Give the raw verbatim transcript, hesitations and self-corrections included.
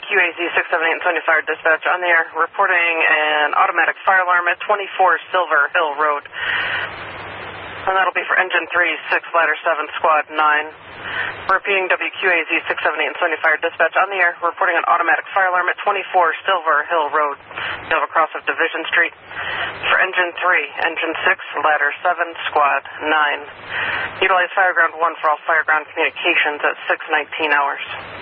Q A Z six seven eight and Sony Fire Dispatch on the air, reporting an automatic fire alarm at twenty-four Silver Hill Road. And that'll be for Engine three, six, Ladder seven, Squad nine. Repeating W Q A Z six seven eight and Sony Fire Dispatch on the air, reporting an automatic fire alarm at twenty-four Silver Hill Road, across of Division Street. For Engine three, Engine six, Ladder seven, Squad nine. Utilize Fireground one for all fireground communications at six nineteen hours.